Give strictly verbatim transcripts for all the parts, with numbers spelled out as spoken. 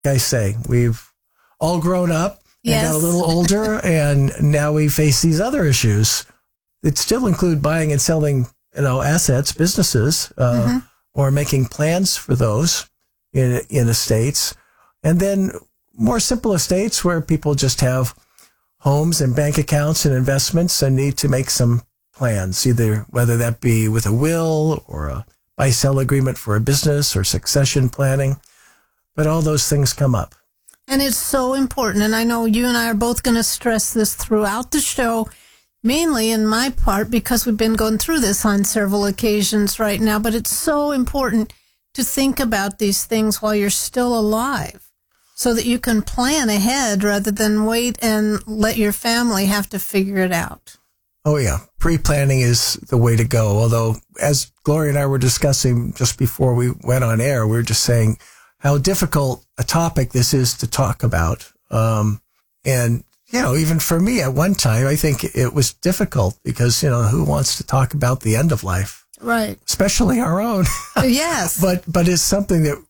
I say, we've all grown up and Yes. got a little older, and now we face these other issues that still include buying and selling, you know, assets, businesses, uh, Mm-hmm. or making plans for those in in estates, and then more simple estates where people just have homes and bank accounts and investments and need to make some plans, either whether that be with a will or a buy-sell agreement for a business or succession planning. But all those things come up. And it's so important. And I know you and I are both going to stress this throughout the show, mainly in my part, because we've been going through this on several occasions right now. But it's so important to think about these things while you're still alive so that you can plan ahead rather than wait and let your family have to figure it out. Oh, yeah. Pre-planning is the way to go. Although, as Gloria and I were discussing just before we went on air, we were just saying how difficult a topic this is to talk about. Um, and, you know, even for me at one time, I think it was difficult because, you know, who wants to talk about the end of life? Right. Especially our own. Yes. But, but it's something that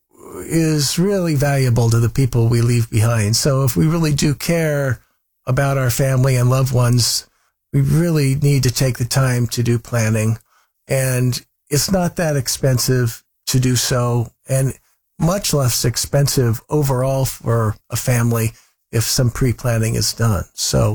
is really valuable to the people we leave behind. So if we really do care about our family and loved ones, we really need to take the time to do planning. And it's not that expensive to do so, and much less expensive overall for a family if some pre-planning is done. So,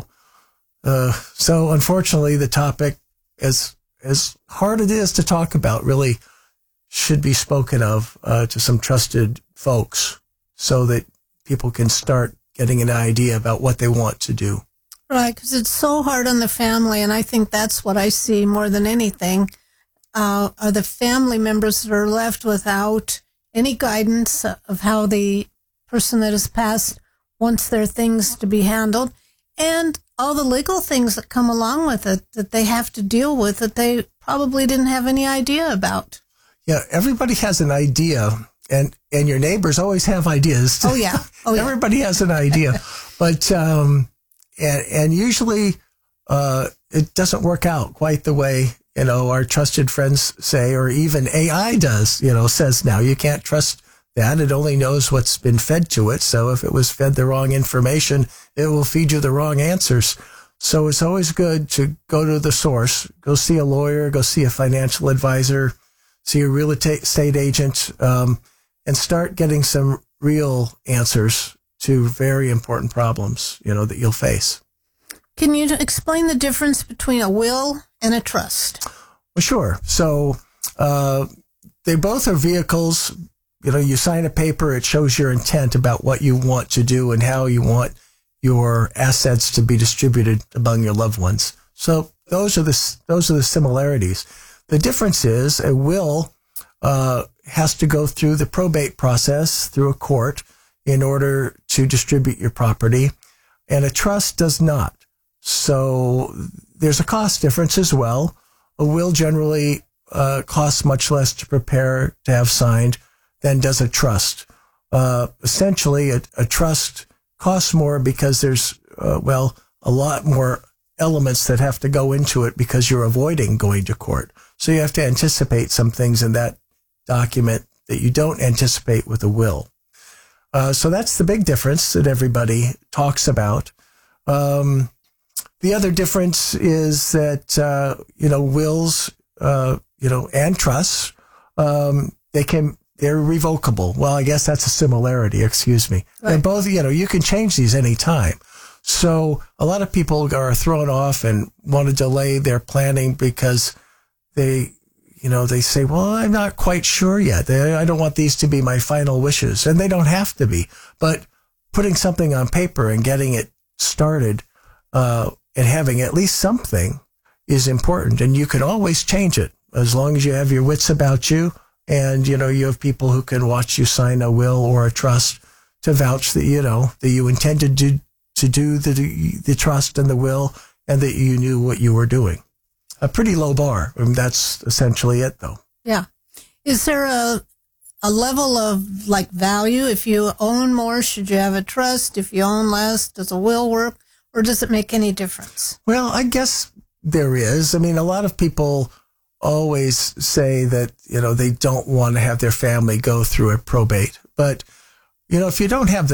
uh, so unfortunately, the topic, as as hard it is to talk about, really should be spoken of uh, to some trusted folks so that people can start getting an idea about what they want to do. Right, because it's so hard on the family, and I think that's what I see more than anything, uh, are the family members that are left without any guidance of how the person that has passed wants their things to be handled, and all the legal things that come along with it that they have to deal with that they probably didn't have any idea about. Yeah, everybody has an idea, and, and your neighbors always have ideas. Oh, yeah. Oh, yeah. Everybody has an idea. But, um, and, and usually uh, it doesn't work out quite the way, you know, our trusted friends say, or even A I does, you know, says now. You can't trust that. It only knows what's been fed to it. So if it was fed the wrong information, it will feed you the wrong answers. So it's always good to go to the source, go see a lawyer, go see a financial advisor, see a real estate agent, um, and start getting some real answers to very important problems, you know, that you'll face. Can you explain the difference between a will and a trust? Well, sure. So uh, they both are vehicles. You know, you sign a paper, it shows your intent about what you want to do and how you want your assets to be distributed among your loved ones. So those are the those are the similarities. The difference is a will uh, has to go through the probate process through a court in order to distribute your property, and a trust does not. So there's a cost difference as well. A will generally uh, costs much less to prepare to have signed than does a trust. Uh, essentially, a, a trust costs more because there's, uh, well, a lot more elements that have to go into it because you're avoiding going to court. So you have to anticipate some things in that document that you don't anticipate with a will. Uh, so that's the big difference that everybody talks about. Um, the other difference is that, uh, you know, wills, uh, you know, and trusts, um, they can, they're revocable. Well, I guess that's a similarity, excuse me. Right. They're both, you know, you can change these anytime. So a lot of people are thrown off and want to delay their planning because they, you know, they say, well, I'm not quite sure yet. They, I don't want these to be my final wishes. And they don't have to be. But putting something on paper and getting it started uh, and having at least something is important. And you can always change it as long as you have your wits about you. And, you know, you have people who can watch you sign a will or a trust to vouch that, you know, that you intended to, to do the, the trust and the will and that you knew what you were doing. A pretty low bar. I mean, that's essentially it, though. Yeah. Is there a a level of, like, value? If you own more, should you have a trust? If you own less, does a will work? Or does it make any difference? Well, I guess there is. I mean, a lot of people always say that, you know, they don't want to have their family go through a probate. But You know, if you don't have